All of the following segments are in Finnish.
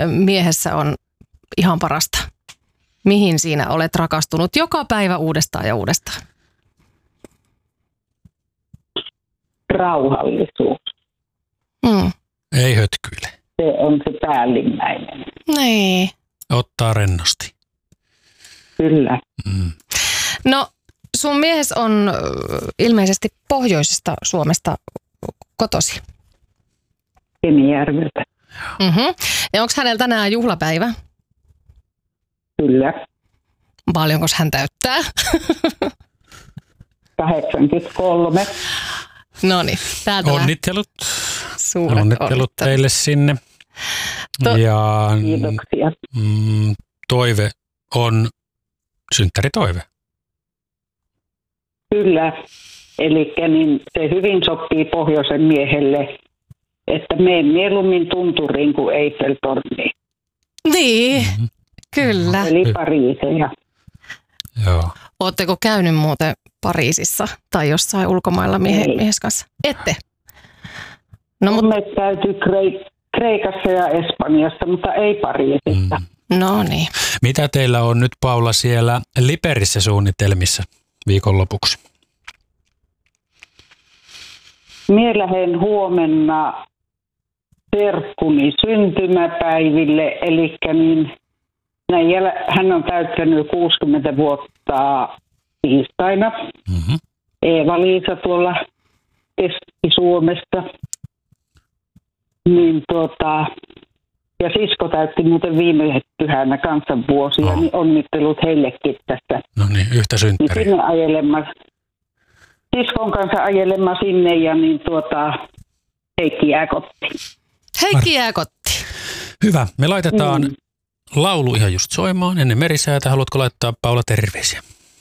miehessä on ihan parasta? Mihin siinä olet rakastunut joka päivä uudestaan ja uudestaan? Rauhallisuus. Ei hötkyile. Se on se päällimmäinen. Niin. Ottaa rennosti. Kyllä. No, sun miehes on ilmeisesti pohjoisesta Suomesta kotosi. Kemijärveltä. Ja onko hänellä tänään juhlapäivä? Kyllä. Paljonko hän täyttää? 83. Noniin, täältä Onnittelut. Suuret Onnittelut teille sinne. Ja kiitoksia. Toive on synttäritoive. Kyllä. Eli niin se hyvin sopii pohjoisen miehelle, että mene mieluummin tunturiin kuin Eiffeltorniin. Niin, kyllä. Eli Pariiseja. Joo. Ootteko käynyt muuten Pariisissa tai jossain ulkomailla mies kanssa? Ette? No, Me täytyy Kreikassa ja Espanjassa, mutta ei Pariisissa. No niin. Mitä teillä on nyt, Paula, siellä Liperissä suunnitelmissa viikonlopuksi? Mie lähden huomenna serkkuni syntymäpäiville, eli niin hän on täyttänyt 60 vuotta tiistaina. Eeva-Liisa tuolla Keski-Suomesta. Niin ja sisko täytti muuten viime pyhänä kansanvuosia, niin onnittelut heillekin tästä. No niin, yhtä synttäriä. Niin sinne siskon kanssa ajelema sinne ja niin Heikki jää kotiin. Heikki jää kotiin. Hyvä, me laitetaan laulu ihan just soimaan ennen merisäätä. Haluatko laittaa, Paula, terveisiä?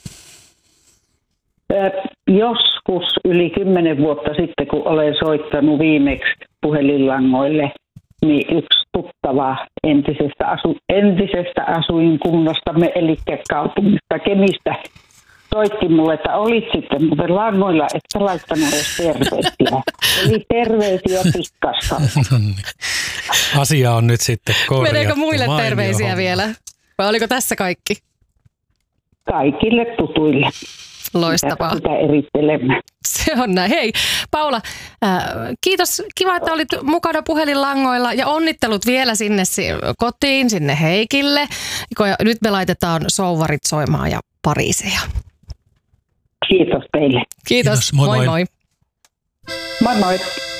Joskus yli 10 vuotta sitten, kun olen soittanut viimeksi puhelinlangoille, niin yksi tuttava entisestä asuinkunnastamme, eli kaupungista Kemistä, soitti mulle, että olit sitten muuten langoilla, että laittanut edes terveisiä. Eli terveisiä pikkasta. No niin. Asia on nyt sitten korjattu. Meneekö muille Mainio terveisiä homma vielä? Vai oliko tässä kaikki? Kaikille tutuille. Loistavaa. Sitä erittelemään. Se on näin. Hei, Paula, kiitos. Kiva, että olit mukana puhelinlangoilla ja onnittelut vielä sinne kotiin, sinne Heikille. Nyt me laitetaan souvarit soimaan ja Pariiseja. Kiitos teille. Kiitos. Moi moi. Moi moi.